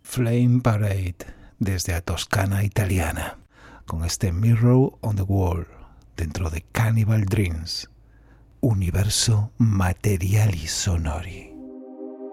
Flame Parade desde a Toscana italiana con este Mirror on the Wall dentro de Cannibal Dreams, universo materiali sonori.